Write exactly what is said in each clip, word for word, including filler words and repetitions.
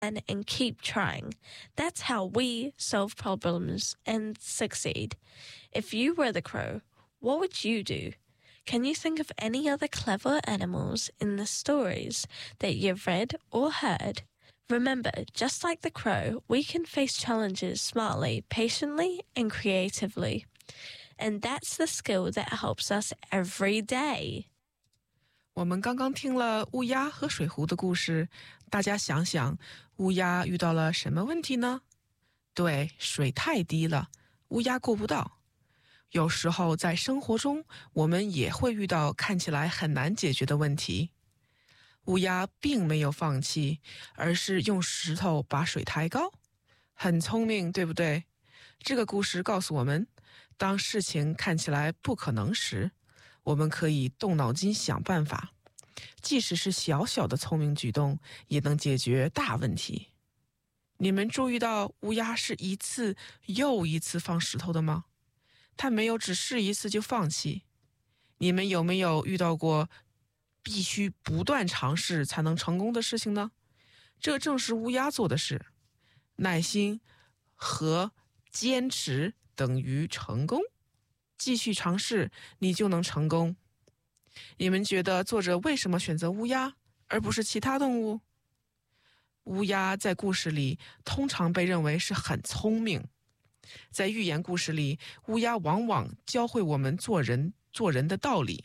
and keep trying. That's how we solve problems and succeed. If you were the crow, what would you do? Can you think of any other clever animals in the stories that you've read or heard? Remember, just like the crow, we can face challenges smartly, patiently, and creatively. And that's the skill that helps us every day. 我们刚刚听了乌鸦和水壶的故事，大家想想，乌鸦遇到了什么问题呢？对，水太低了，乌鸦够不到。有时候在生活中，我们也会遇到看起来很难解决的问题。乌鸦并没有放弃，而是用石头把水抬高。很聪明，对不对？这个故事告诉我们，当事情看起来不可能时，我们可以动脑筋想办法。即使是小小的聪明举动，也能解决大问题。你们注意到乌鸦是一次又一次放石头的吗？他没有只试一次就放弃。你们有没有遇到过必须不断尝试才能成功的事情呢？这正是乌鸦做的事。耐心和坚持等于成功。继续尝试，你就能成功。你们觉得作者为什么选择乌鸦，而不是其他动物？乌鸦在故事里通常被认为是很聪明。在寓言故事里，乌鸦往往教会我们做人做人的道理。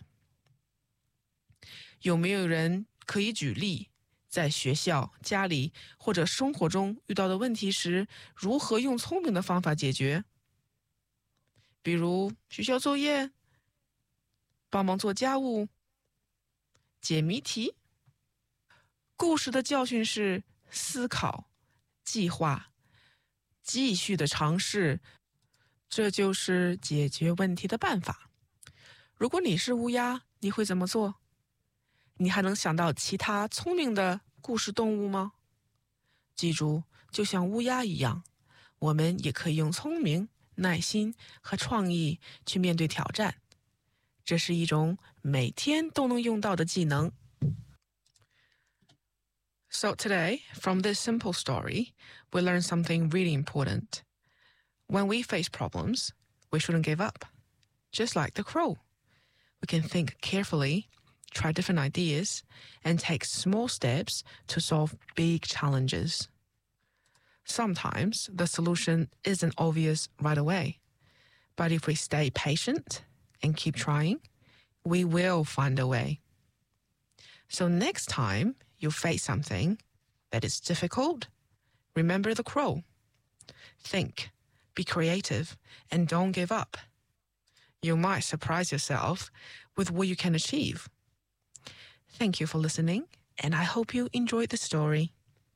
有没有人可以举例，在学校、家里或者生活中遇到的问题时，如何用聪明的方法解决？比如学校作业、帮忙做家务、解谜题。故事的教训是思考、计划、继续的尝试，这就是解决问题的办法。如果你是乌鸦，你会怎么做？你还能想到其他聪明的故事动物吗？记住，就像乌鸦一样，我们也可以用聪明、耐心和创意去面对挑战。这是一种每天都能用到的技能。So today, from this simple story, we learn something really important. When we face problems, we shouldn't give up. Just like the crow, we can think carefully, try different ideas, and take small steps to solve big challenges. Sometimes the solution isn't obvious right away, but if we stay patient and keep trying, we will find a way. So next time you face something that is difficult, remember the crow. Think, be creative, and don't give up. You might surprise yourself with what you can achieve. Thank you for listening, and I hope you enjoyed the story.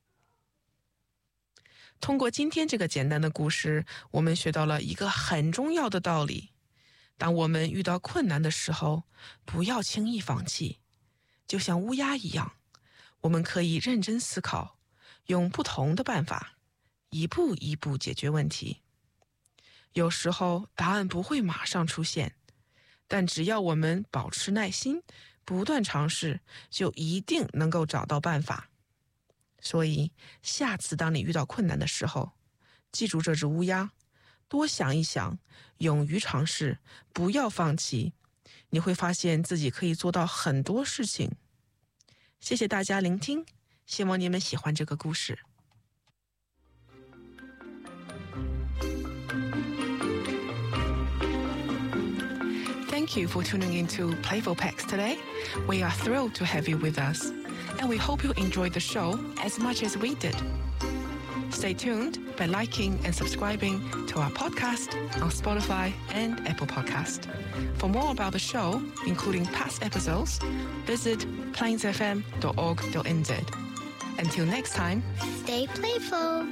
通过今天这个简单的故事，我们学到了一个很重要的道理。当我们遇到困难的时候，不要轻易放弃。就像乌鸦一样，我们可以认真思考，用不同的办法，一步一步解决问题。有时候答案不会马上出现，但只要我们保持耐心，不断尝试，就一定能够找到办法。所以，下次当你遇到困难的时候，记住这只乌鸦，多想一想，勇于尝试，不要放弃，你会发现自己可以做到很多事情。谢谢大家聆听，希望你们喜欢这个故事。Thank you for tuning into Playful Pets today. We are thrilled to have you with us, and we hope you enjoyed the show as much as we did. Stay tuned by liking and subscribing to our podcast on Spotify and Apple Podcast. For more about the show, including past episodes, visit plains f m dot org dot n z. Until next time, stay playful.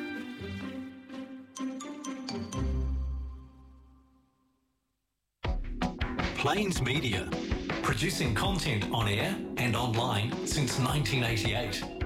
Plains Media, producing content on air and online since nineteen eighty-eight.